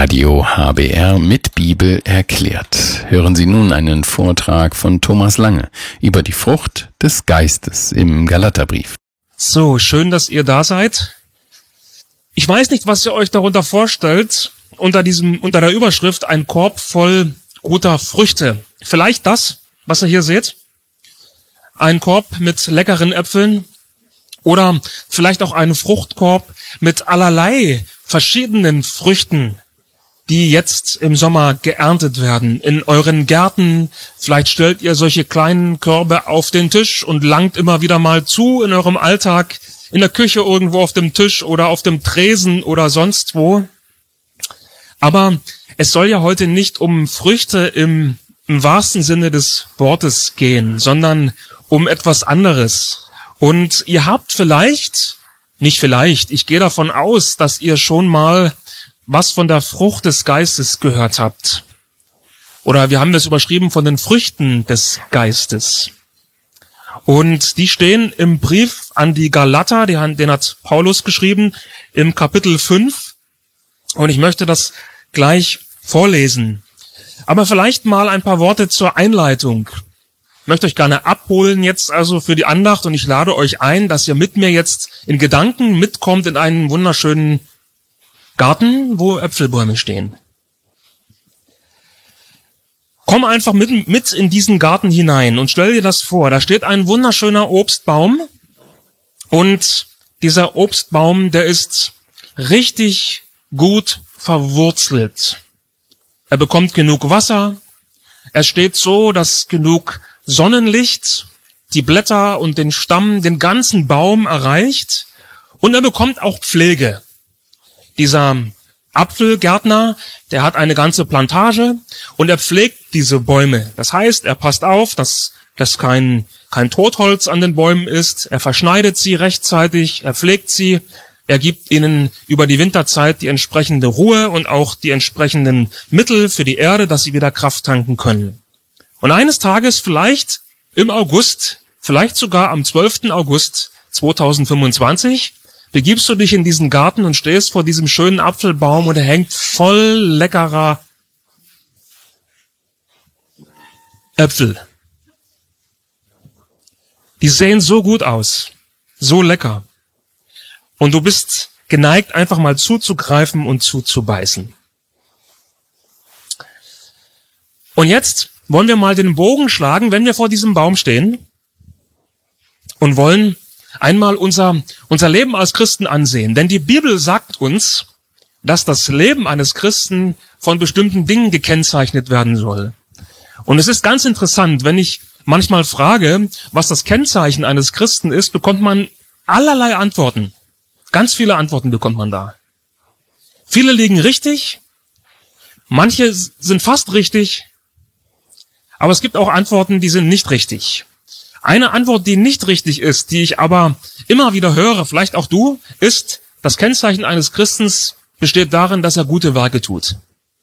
Radio HBR mit Bibel erklärt. Hören Sie nun einen Vortrag von Thomas Lange über die Frucht des Geistes im Galaterbrief. So, schön, dass ihr da seid. Ich weiß nicht, was ihr euch darunter vorstellt, unter der Überschrift ein Korb voll guter Früchte. Vielleicht das, was ihr hier seht. Ein Korb mit leckeren Äpfeln oder vielleicht auch einen Fruchtkorb mit allerlei verschiedenen Früchten, die jetzt im Sommer geerntet werden. In euren Gärten, vielleicht stellt ihr solche kleinen Körbe auf den Tisch und langt immer wieder mal zu in eurem Alltag, in der Küche irgendwo auf dem Tisch oder auf dem Tresen oder sonst wo. Aber es soll ja heute nicht um Früchte im wahrsten Sinne des Wortes gehen, sondern um etwas anderes. Und ihr habt ich gehe davon aus, dass ihr schon mal was von der Frucht des Geistes gehört habt. Oder wir haben das überschrieben von den Früchten des Geistes. Und die stehen im Brief an die Galater, den hat Paulus geschrieben, im Kapitel 5. Und ich möchte das gleich vorlesen. Aber vielleicht mal ein paar Worte zur Einleitung. Ich möchte euch gerne abholen jetzt also für die Andacht und ich lade euch ein, dass ihr mit mir jetzt in Gedanken mitkommt in einen wunderschönen Garten, wo Äpfelbäume stehen. Komm einfach mit in diesen Garten hinein und stell dir das vor. Da steht ein wunderschöner Obstbaum und dieser Obstbaum, der ist richtig gut verwurzelt. Er bekommt genug Wasser. Er steht so, dass genug Sonnenlicht die Blätter und den Stamm, den ganzen Baum erreicht. Und er bekommt auch Pflege. Dieser Apfelgärtner, der hat eine ganze Plantage und er pflegt diese Bäume. Das heißt, er passt auf, dass kein Totholz an den Bäumen ist. Er verschneidet sie rechtzeitig, er pflegt sie. Er gibt ihnen über die Winterzeit die entsprechende Ruhe und auch die entsprechenden Mittel für die Erde, dass sie wieder Kraft tanken können. Und eines Tages, vielleicht im August, vielleicht sogar am 12. August 2025, begibst du dich in diesen Garten und stehst vor diesem schönen Apfelbaum und er hängt voll leckerer Äpfel. Die sehen so gut aus, so lecker. Und du bist geneigt, einfach mal zuzugreifen und zuzubeißen. Und jetzt wollen wir mal den Bogen schlagen, wenn wir vor diesem Baum stehen und wollen einmal unser Leben als Christen ansehen. Denn die Bibel sagt uns, dass das Leben eines Christen von bestimmten Dingen gekennzeichnet werden soll. Und es ist ganz interessant, wenn ich manchmal frage, was das Kennzeichen eines Christen ist, bekommt man allerlei Antworten. Ganz viele Antworten bekommt man da. Viele liegen richtig, manche sind fast richtig, aber es gibt auch Antworten, die sind nicht richtig. Eine Antwort, die nicht richtig ist, die ich aber immer wieder höre, vielleicht auch du, ist, das Kennzeichen eines Christens besteht darin, dass er gute Werke tut.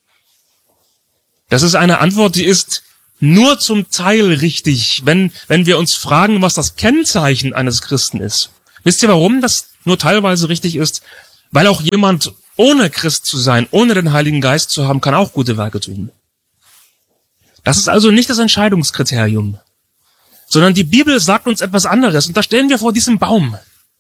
Das ist eine Antwort, die ist nur zum Teil richtig, wenn wir uns fragen, was das Kennzeichen eines Christen ist. Wisst ihr, warum das nur teilweise richtig ist? Weil auch jemand ohne Christ zu sein, ohne den Heiligen Geist zu haben, kann auch gute Werke tun. Das ist also nicht das Entscheidungskriterium, sondern die Bibel sagt uns etwas anderes. Und da stehen wir vor diesem Baum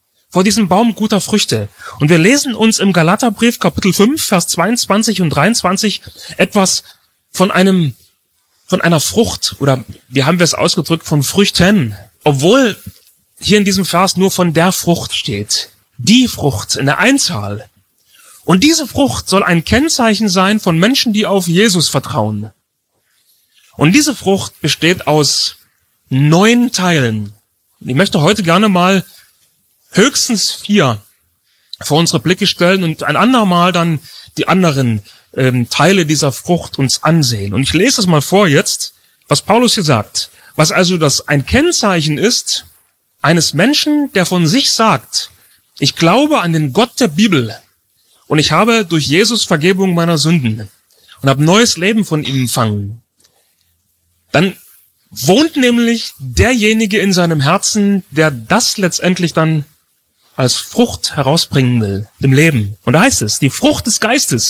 guter Früchte. Und wir lesen uns im Galaterbrief Kapitel 5, Vers 22 und 23 etwas von einer Frucht, oder wie haben wir es ausgedrückt, von Früchten. Obwohl hier in diesem Vers nur von der Frucht steht. Die Frucht in der Einzahl. Und diese Frucht soll ein Kennzeichen sein von Menschen, die auf Jesus vertrauen. Und diese Frucht besteht aus 9 Teilen. Ich möchte heute gerne mal höchstens 4 vor unsere Blicke stellen und ein andermal dann die anderen Teile dieser Frucht uns ansehen. Und ich lese es mal vor jetzt, was Paulus hier sagt. Was also ein Kennzeichen ist eines Menschen, der von sich sagt, ich glaube an den Gott der Bibel und ich habe durch Jesus Vergebung meiner Sünden und habe neues Leben von ihm empfangen. Dann wohnt nämlich derjenige in seinem Herzen, der das letztendlich dann als Frucht herausbringen will im Leben. Und da heißt es, die Frucht des Geistes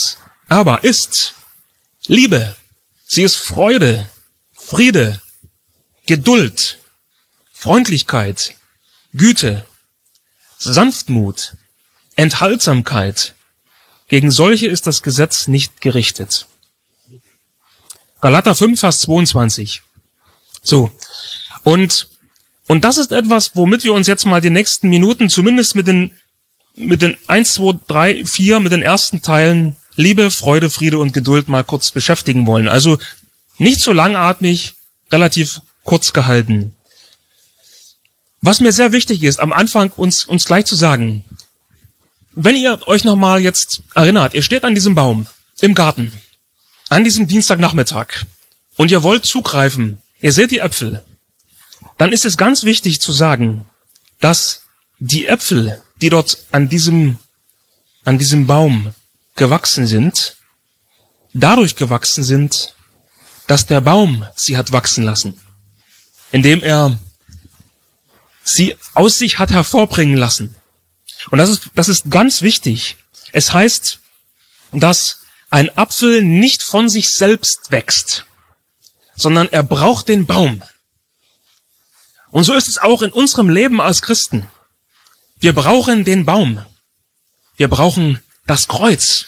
aber ist Liebe. Sie ist Freude, Friede, Geduld, Freundlichkeit, Güte, Sanftmut, Enthaltsamkeit. Gegen solche ist das Gesetz nicht gerichtet. Galater 5, Vers 22. So. Und das ist etwas, womit wir uns jetzt mal die nächsten Minuten zumindest mit den 1, 2, 3, 4, mit den ersten Teilen Liebe, Freude, Friede und Geduld mal kurz beschäftigen wollen. Also nicht so langatmig, relativ kurz gehalten. Was mir sehr wichtig ist, am Anfang uns gleich zu sagen, wenn ihr euch nochmal jetzt erinnert, ihr steht an diesem Baum im Garten, an diesem Dienstagnachmittag und ihr wollt zugreifen, ihr seht die Äpfel, dann ist es ganz wichtig zu sagen, dass die Äpfel, die dort an diesem Baum gewachsen sind, dadurch gewachsen sind, dass der Baum sie hat wachsen lassen, indem er sie aus sich hat hervorbringen lassen. Und das ist ganz wichtig. Es heißt, dass ein Apfel nicht von sich selbst wächst, sondern er braucht den Baum. Und so ist es auch in unserem Leben als Christen. Wir brauchen den Baum. Wir brauchen das Kreuz.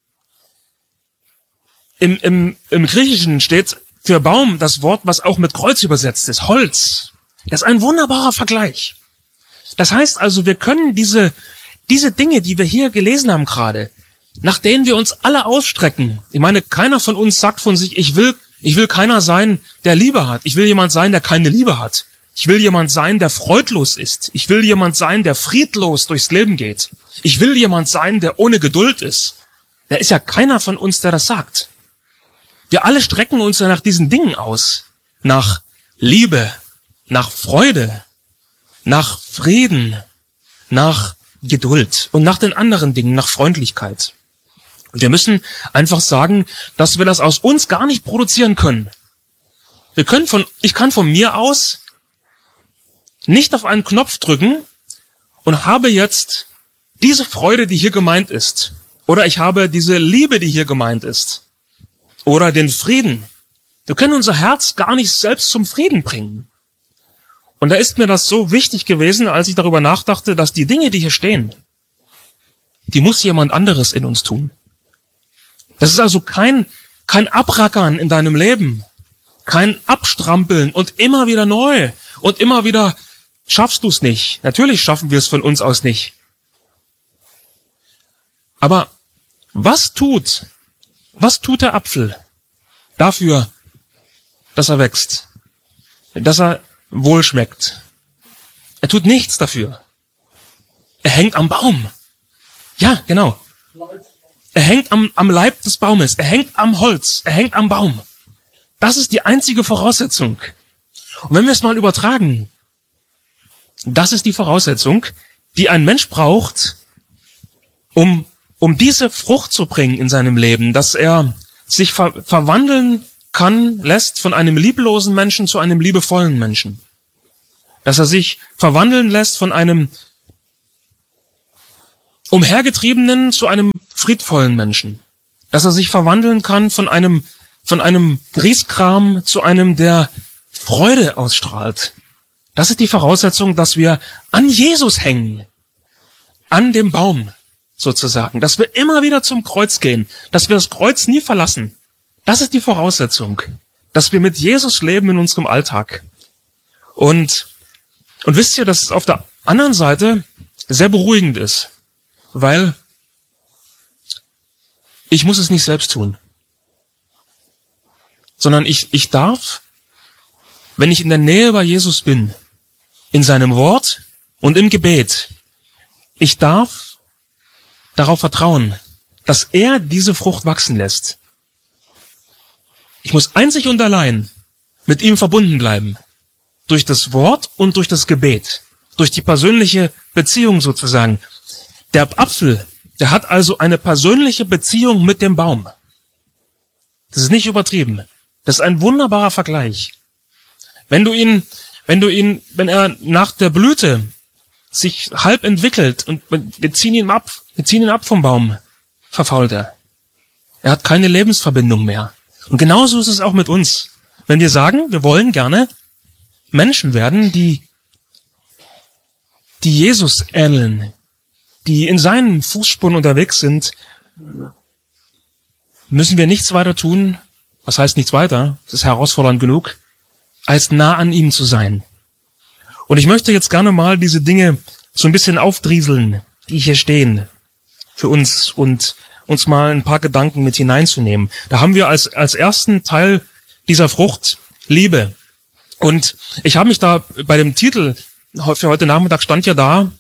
Im Griechischen steht für Baum das Wort, was auch mit Kreuz übersetzt ist, Holz. Das ist ein wunderbarer Vergleich. Das heißt also, wir können diese Dinge, die wir hier gelesen haben gerade, nach denen wir uns alle ausstrecken. Ich meine, keiner von uns sagt von sich, ich will keiner sein, der Liebe hat. Ich will jemand sein, der keine Liebe hat. Ich will jemand sein, der freudlos ist. Ich will jemand sein, der friedlos durchs Leben geht. Ich will jemand sein, der ohne Geduld ist. Da ist ja keiner von uns, der das sagt. Wir alle strecken uns ja nach diesen Dingen aus. Nach Liebe, nach Freude, nach Frieden, nach Geduld und nach den anderen Dingen, nach Freundlichkeit. Und wir müssen einfach sagen, dass wir das aus uns gar nicht produzieren können. Ich kann von mir aus nicht auf einen Knopf drücken und habe jetzt diese Freude, die hier gemeint ist. Oder ich habe diese Liebe, die hier gemeint ist. Oder den Frieden. Wir können unser Herz gar nicht selbst zum Frieden bringen. Und da ist mir das so wichtig gewesen, als ich darüber nachdachte, dass die Dinge, die hier stehen, die muss jemand anderes in uns tun. Das ist also kein Abrackern in deinem Leben, kein Abstrampeln und immer wieder neu und immer wieder schaffst du es nicht. Natürlich schaffen wir es von uns aus nicht. Aber was tut der Apfel dafür, dass er wächst, dass er wohl schmeckt? Er tut nichts dafür. Er hängt am Baum. Ja, genau. Er hängt am Leib des Baumes. Er hängt am Holz. Er hängt am Baum. Das ist die einzige Voraussetzung. Und wenn wir es mal übertragen, das ist die Voraussetzung, die ein Mensch braucht, um diese Frucht zu bringen in seinem Leben, dass er sich verwandeln lässt von einem lieblosen Menschen zu einem liebevollen Menschen. Dass er sich verwandeln lässt von einem umhergetriebenen zu einem friedvollen Menschen. Dass er sich verwandeln kann von einem Grieskram zu einem, der Freude ausstrahlt. Das ist die Voraussetzung, dass wir an Jesus hängen. An dem Baum sozusagen. Dass wir immer wieder zum Kreuz gehen. Dass wir das Kreuz nie verlassen. Das ist die Voraussetzung. Dass wir mit Jesus leben in unserem Alltag. Und wisst ihr, dass es auf der anderen Seite sehr beruhigend ist. Weil ich muss es nicht selbst tun. Sondern ich darf, wenn ich in der Nähe bei Jesus bin, in seinem Wort und im Gebet, ich darf darauf vertrauen, dass er diese Frucht wachsen lässt. Ich muss einzig und allein mit ihm verbunden bleiben. Durch das Wort und durch das Gebet. Durch die persönliche Beziehung sozusagen. Der Apfel, der hat also eine persönliche Beziehung mit dem Baum. Das ist nicht übertrieben. Das ist ein wunderbarer Vergleich. Wenn er nach der Blüte sich halb entwickelt und wir ziehen ihn ab vom Baum, verfault er. Er hat keine Lebensverbindung mehr. Und genauso ist es auch mit uns. Wenn wir sagen, wir wollen gerne Menschen werden, die Jesus ähneln, die in seinen Fußspuren unterwegs sind, müssen wir nichts weiter tun. Was heißt nichts weiter? Es ist herausfordernd genug, als nah an ihm zu sein. Und ich möchte jetzt gerne mal diese Dinge so ein bisschen aufdrieseln, die hier stehen, für uns und uns mal ein paar Gedanken mit hineinzunehmen. Da haben wir als ersten Teil dieser Frucht Liebe. Und ich habe mich da bei dem Titel für heute Nachmittag stand ja da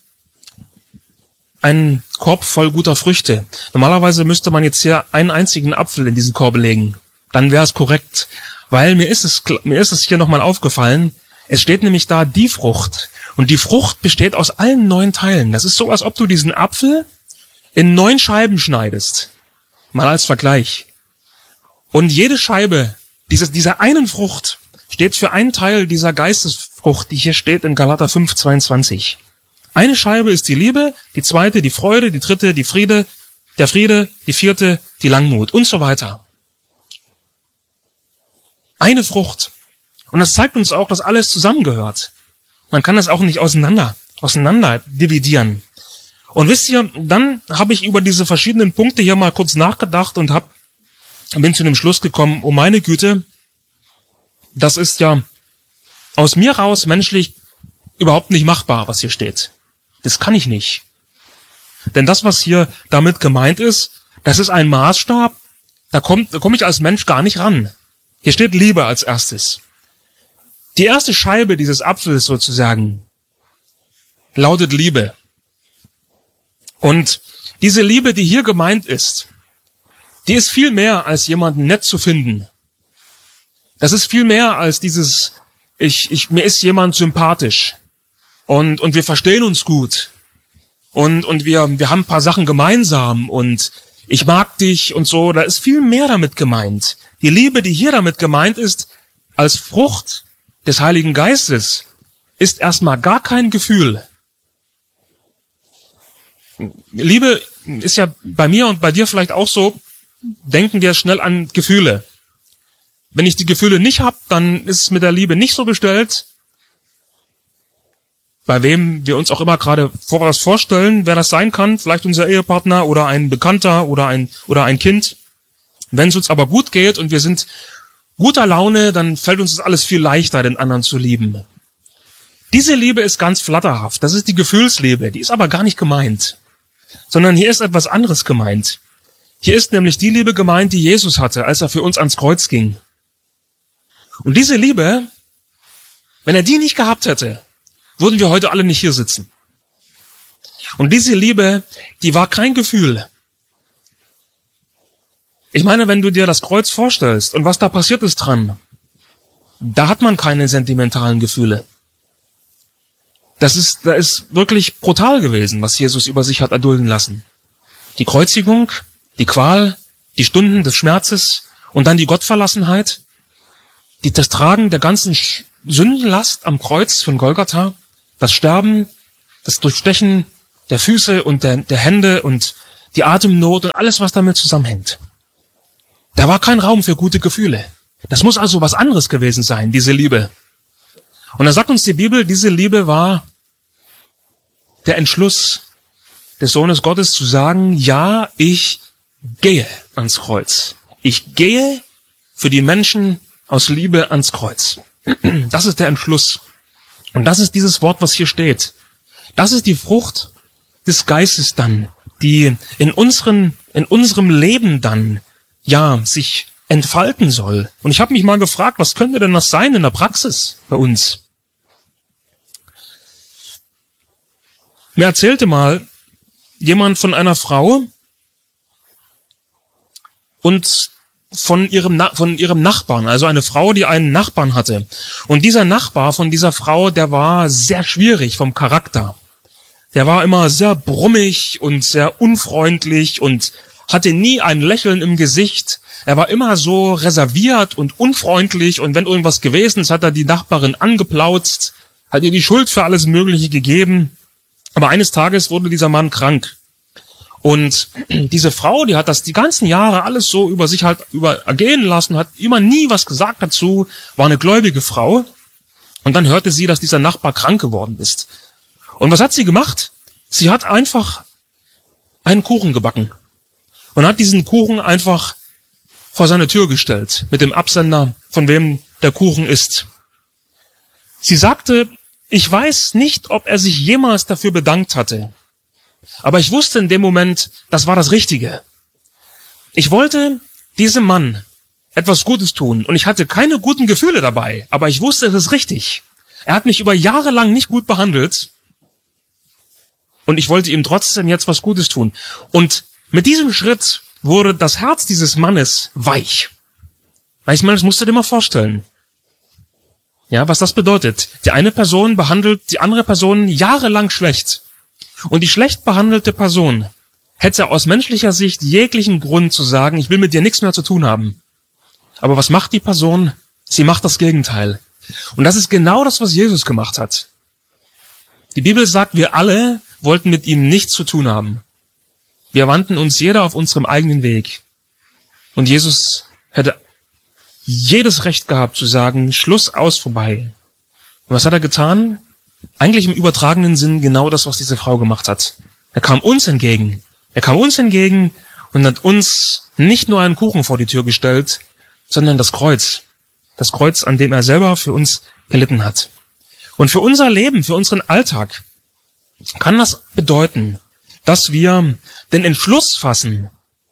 ein Korb voll guter Früchte. Normalerweise müsste man jetzt hier einen einzigen Apfel in diesen Korb legen. Dann wäre es korrekt. Weil mir ist es hier nochmal aufgefallen, es steht nämlich da die Frucht. Und die Frucht besteht aus allen 9 Teilen. Das ist so, als ob du diesen Apfel in 9 Scheiben schneidest. Mal als Vergleich. Und jede Scheibe dieser einen Frucht steht für einen Teil dieser Geistesfrucht, die hier steht in Galater 5,22. Eine Scheibe ist die Liebe, die zweite die Freude, die dritte der Friede, die vierte die Langmut und so weiter. Eine Frucht. Und das zeigt uns auch, dass alles zusammengehört. Man kann das auch nicht auseinander dividieren. Und wisst ihr, dann habe ich über diese verschiedenen Punkte hier mal kurz nachgedacht und bin zu dem Schluss gekommen, oh meine Güte, das ist ja aus mir raus menschlich überhaupt nicht machbar, was hier steht. Das kann ich nicht. Denn das, was hier damit gemeint ist, das ist ein Maßstab, da komme ich als Mensch gar nicht ran. Hier steht Liebe als erstes. Die erste Scheibe dieses Apfels sozusagen lautet Liebe. Und diese Liebe, die hier gemeint ist, die ist viel mehr als jemanden nett zu finden. Das ist viel mehr als dieses, mir ist jemand sympathisch und wir verstehen uns gut und wir haben ein paar Sachen gemeinsam und ich mag dich und so. Da ist viel mehr damit gemeint. Die Liebe, die hier damit gemeint ist, als Frucht des Heiligen Geistes, ist erstmal gar kein Gefühl. Liebe ist ja bei mir und bei dir vielleicht auch so, denken wir schnell an Gefühle. Wenn ich die Gefühle nicht habe, dann ist es mit der Liebe nicht so bestellt. Bei wem wir uns auch immer gerade was vorstellen, wer das sein kann, vielleicht unser Ehepartner oder ein Bekannter oder ein Kind. Wenn es uns aber gut geht und wir sind guter Laune, dann fällt uns das alles viel leichter, den anderen zu lieben. Diese Liebe ist ganz flatterhaft. Das ist die Gefühlsliebe. Die ist aber gar nicht gemeint. Sondern hier ist etwas anderes gemeint. Hier ist nämlich die Liebe gemeint, die Jesus hatte, als er für uns ans Kreuz ging. Und diese Liebe, wenn er die nicht gehabt hätte, würden wir heute alle nicht hier sitzen. Und diese Liebe, die war kein Gefühl. Ich meine, wenn du dir das Kreuz vorstellst und was da passiert ist dran, da hat man keine sentimentalen Gefühle. Da ist wirklich brutal gewesen, was Jesus über sich hat erdulden lassen. Die Kreuzigung, die Qual, die Stunden des Schmerzes und dann die Gottverlassenheit, das Tragen der ganzen Sündenlast am Kreuz von Golgatha, das Sterben, das Durchstechen der Füße und der Hände und die Atemnot und alles, was damit zusammenhängt. Da war kein Raum für gute Gefühle. Das muss also was anderes gewesen sein, diese Liebe. Und da sagt uns die Bibel, diese Liebe war der Entschluss des Sohnes Gottes zu sagen, ja, ich gehe ans Kreuz. Ich gehe für die Menschen aus Liebe ans Kreuz. Das ist der Entschluss. Und das ist dieses Wort, was hier steht. Das ist die Frucht des Geistes dann, die in unserem Leben dann, ja, sich entfalten soll. Und ich habe mich mal gefragt, was könnte denn das sein in der Praxis bei uns? Mir erzählte mal jemand von einer Frau und von ihrem Nachbarn, also eine Frau, die einen Nachbarn hatte. Und dieser Nachbar von dieser Frau, der war sehr schwierig vom Charakter. Der war immer sehr brummig und sehr unfreundlich und hatte nie ein Lächeln im Gesicht. Er war immer so reserviert und unfreundlich und wenn irgendwas gewesen ist, hat er die Nachbarin angeplautzt, hat ihr die Schuld für alles Mögliche gegeben. Aber eines Tages wurde dieser Mann krank. Und diese Frau, die hat das die ganzen Jahre alles so über sich halt ergehen lassen, hat immer nie was gesagt dazu, war eine gläubige Frau. Und dann hörte sie, dass dieser Nachbar krank geworden ist. Und was hat sie gemacht? Sie hat einfach einen Kuchen gebacken und hat diesen Kuchen einfach vor seine Tür gestellt, mit dem Absender, von wem der Kuchen ist. Sie sagte, ich weiß nicht, ob er sich jemals dafür bedankt hatte, aber ich wusste in dem Moment, das war das Richtige. Ich wollte diesem Mann etwas Gutes tun und ich hatte keine guten Gefühle dabei, aber ich wusste, es ist richtig. Er hat mich über Jahre lang nicht gut behandelt und ich wollte ihm trotzdem jetzt was Gutes tun. Und mit diesem Schritt wurde das Herz dieses Mannes weich. Ich meine, das musst du dir mal vorstellen. Ja, was das bedeutet. Die eine Person behandelt die andere Person jahrelang schlecht. Und die schlecht behandelte Person hätte aus menschlicher Sicht jeglichen Grund zu sagen, ich will mit dir nichts mehr zu tun haben. Aber was macht die Person? Sie macht das Gegenteil. Und das ist genau das, was Jesus gemacht hat. Die Bibel sagt, wir alle wollten mit ihm nichts zu tun haben. Wir wandten uns jeder auf unserem eigenen Weg. Und Jesus hätte jedes Recht gehabt zu sagen, Schluss, aus, vorbei. Und was hat er getan? Eigentlich im übertragenen Sinn genau das, was diese Frau gemacht hat. Er kam uns entgegen. Er kam uns entgegen und hat uns nicht nur einen Kuchen vor die Tür gestellt, sondern das Kreuz. Das Kreuz, an dem er selber für uns gelitten hat. Und für unser Leben, für unseren Alltag kann das bedeuten, dass wir den Entschluss fassen,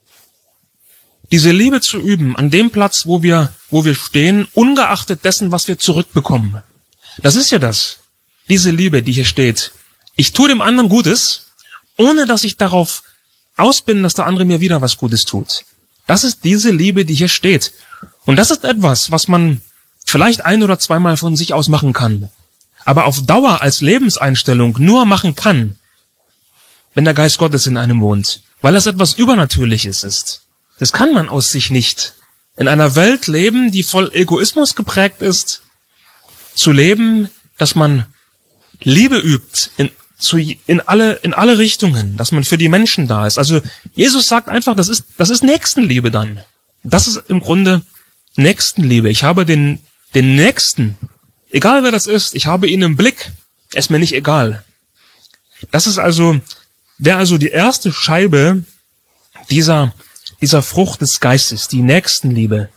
diese Liebe zu üben an dem Platz, wo wir stehen, ungeachtet dessen, was wir zurückbekommen. Das ist ja das. Diese Liebe, die hier steht. Ich tue dem anderen Gutes, ohne dass ich darauf aus bin, dass der andere mir wieder was Gutes tut. Das ist diese Liebe, die hier steht. Und das ist etwas, was man vielleicht ein- oder zweimal von sich aus machen kann. Aber auf Dauer als Lebenseinstellung nur machen kann, wenn der Geist Gottes in einem wohnt. Weil das etwas Übernatürliches ist. Das kann man aus sich nicht. In einer Welt leben, die voll Egoismus geprägt ist, zu leben, dass man Liebe übt in alle Richtungen, dass man für die Menschen da ist. Also Jesus sagt einfach, das ist Nächstenliebe dann. Das ist im Grunde Nächstenliebe. Ich habe den Nächsten, egal wer das ist, ich habe ihn im Blick, er ist mir nicht egal. Das ist wäre also die erste Scheibe dieser Frucht des Geistes, die Nächstenliebe.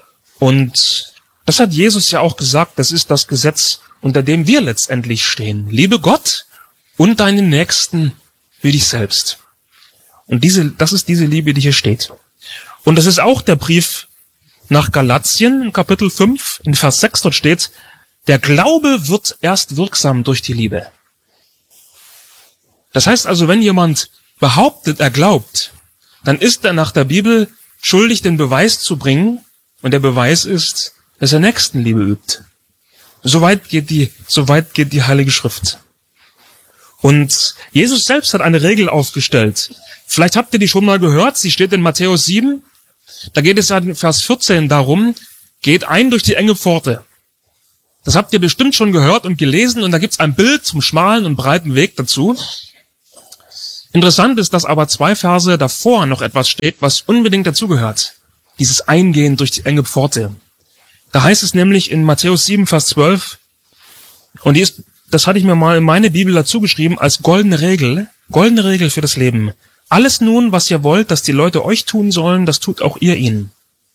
Und das hat Jesus ja auch gesagt, das ist das Gesetz, unter dem wir letztendlich stehen. Liebe Gott und deinen Nächsten wie dich selbst. Und das ist diese Liebe, die hier steht. Und das ist auch der Brief nach Galatien, in Kapitel 5, in Vers 6, dort steht, der Glaube wird erst wirksam durch die Liebe. Das heißt also, wenn jemand behauptet, er glaubt, dann ist er nach der Bibel schuldig, den Beweis zu bringen, und der Beweis ist, dass er Nächstenliebe übt. Soweit geht die Heilige Schrift. Und Jesus selbst hat eine Regel aufgestellt. Vielleicht habt ihr die schon mal gehört, sie steht in Matthäus 7. Da geht es in Vers 14 darum, geht ein durch die enge Pforte. Das habt ihr bestimmt schon gehört und gelesen, und da gibt's ein Bild zum schmalen und breiten Weg dazu. Interessant ist, dass aber 2 Verse davor noch etwas steht, was unbedingt dazugehört. Dieses Eingehen durch die enge Pforte. Da heißt es nämlich in Matthäus 7, Vers 12, und das hatte ich mir mal in meine Bibel dazu geschrieben, als goldene Regel für das Leben. Alles nun, was ihr wollt, dass die Leute euch tun sollen, das tut auch ihr ihnen.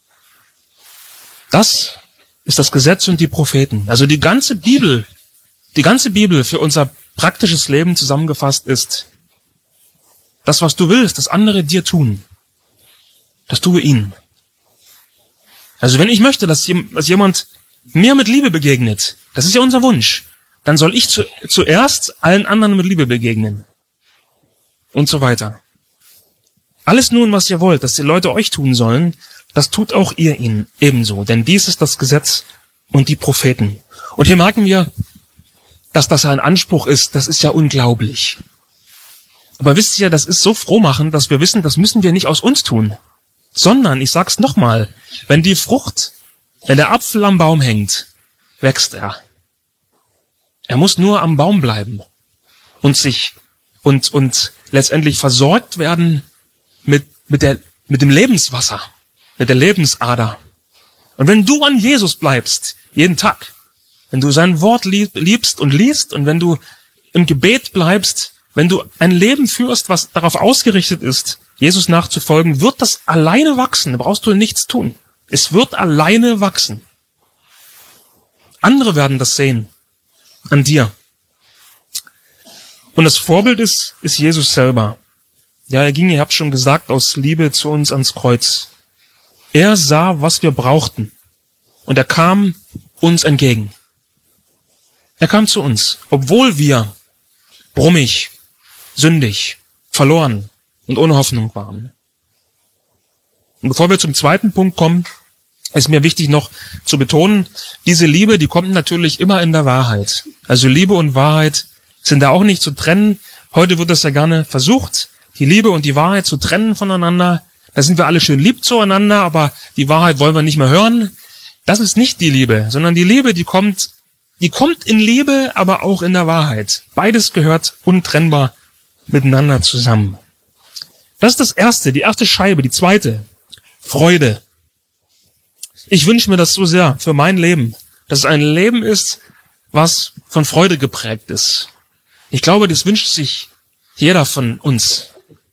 Das ist das Gesetz und die Propheten. Also die ganze Bibel für unser praktisches Leben zusammengefasst ist, das, was du willst, dass andere dir tun, das tue ihnen. Also wenn ich möchte, dass jemand mir mit Liebe begegnet, das ist ja unser Wunsch, dann soll ich zuerst allen anderen mit Liebe begegnen. Und so weiter. Alles nun, was ihr wollt, dass die Leute euch tun sollen, das tut auch ihr ihnen ebenso. Denn dies ist das Gesetz und die Propheten. Und hier merken wir, dass das ein Anspruch ist, das ist ja unglaublich. Aber wisst ihr, das ist so frohmachend, dass wir wissen, das müssen wir nicht aus uns tun. Sondern, ich sag's nochmal, wenn der Apfel am Baum hängt, wächst er. Er muss nur am Baum bleiben und sich und letztendlich versorgt werden mit dem Lebenswasser, mit der Lebensader. Und wenn du an Jesus bleibst, jeden Tag, wenn du sein Wort liebst und liest und wenn du im Gebet bleibst, wenn du ein Leben führst, was darauf ausgerichtet ist, Jesus nachzufolgen, wird das alleine wachsen. Da brauchst du nichts tun. Es wird alleine wachsen. Andere werden das sehen an dir. Und das Vorbild ist Jesus selber. Ja, er ging, ihr habt schon gesagt, aus Liebe zu uns ans Kreuz. Er sah, was wir brauchten. Und er kam uns entgegen. Er kam zu uns, obwohl wir brummig, sündig, verloren und ohne Hoffnung waren. Und bevor wir zum zweiten Punkt kommen, ist mir wichtig noch zu betonen, diese Liebe, die kommt natürlich immer in der Wahrheit. Also Liebe und Wahrheit sind da auch nicht zu trennen. Heute wird das ja gerne versucht, die Liebe und die Wahrheit zu trennen voneinander. Da sind wir alle schön lieb zueinander, aber die Wahrheit wollen wir nicht mehr hören. Das ist nicht die Liebe, sondern die Liebe, die kommt in Liebe, aber auch in der Wahrheit. Beides gehört untrennbar miteinander zusammen. Das ist das Erste, die erste Scheibe. Die zweite, Freude. Ich wünsche mir das so sehr für mein Leben, dass es ein Leben ist, was von Freude geprägt ist. Ich glaube, das wünscht sich jeder von uns.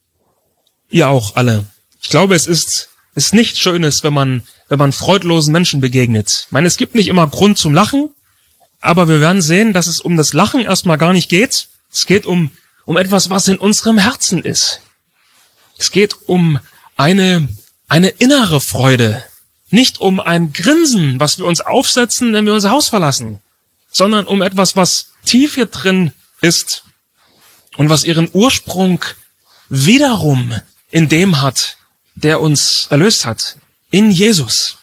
Ihr auch alle. Ich glaube, es ist nichts Schönes, wenn man freudlosen Menschen begegnet. Ich meine, es gibt nicht immer Grund zum Lachen, aber wir werden sehen, dass es um das Lachen erstmal gar nicht geht. Es geht um etwas, was in unserem Herzen ist. Es geht um eine innere Freude. Nicht um ein Grinsen, was wir uns aufsetzen, wenn wir unser Haus verlassen, sondern um etwas, was tief hier drin ist und was ihren Ursprung wiederum in dem hat, der uns erlöst hat, in Jesus.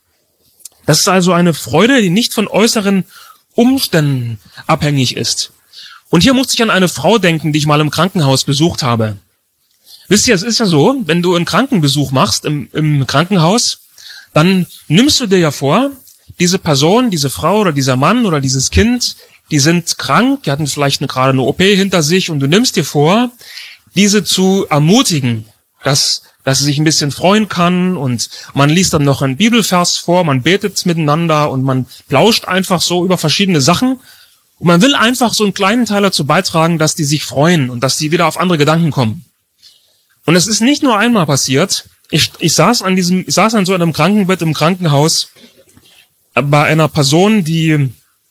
Das ist also eine Freude, die nicht von äußeren Umständen abhängig ist. Und hier musste ich an eine Frau denken, die ich mal im Krankenhaus besucht habe. Wisst ihr, es ist ja so, wenn du einen Krankenbesuch machst im Krankenhaus, dann nimmst du dir ja vor, diese Person, diese Frau oder dieser Mann oder dieses Kind, die sind krank, die hatten vielleicht gerade eine OP hinter sich und du nimmst dir vor, diese zu ermutigen, dass sie sich ein bisschen freuen kann und man liest dann noch einen Bibelvers vor, man betet miteinander und man plauscht einfach so über verschiedene Sachen und man will einfach so einen kleinen Teil dazu beitragen, dass die sich freuen und dass die wieder auf andere Gedanken kommen. Und es ist nicht nur einmal passiert. Ich saß an so einem Krankenbett im Krankenhaus bei einer Person, die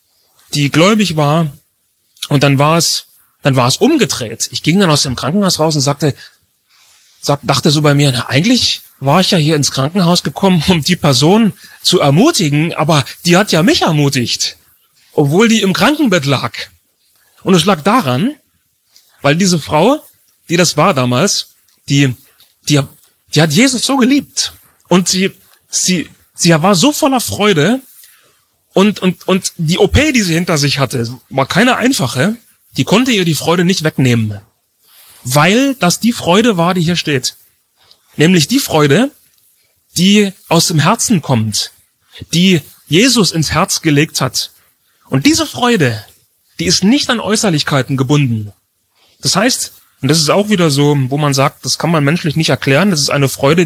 gläubig war, und dann war es umgedreht. Ich ging dann aus dem Krankenhaus raus und dachte so bei mir, na, eigentlich war ich ja hier ins Krankenhaus gekommen, um die Person zu ermutigen, aber die hat ja mich ermutigt, obwohl die im Krankenbett lag. Und es lag daran, weil diese Frau, die das war damals, die hat Jesus so geliebt. Und sie war so voller Freude. Und die OP, die sie hinter sich hatte, war keine einfache. Die konnte ihr die Freude nicht wegnehmen. Weil das die Freude war, die hier steht. Nämlich die Freude, die aus dem Herzen kommt. Die Jesus ins Herz gelegt hat. Und diese Freude, die ist nicht an Äußerlichkeiten gebunden. Das heißt, und das ist auch wieder so, wo man sagt, das kann man menschlich nicht erklären, das ist eine Freude,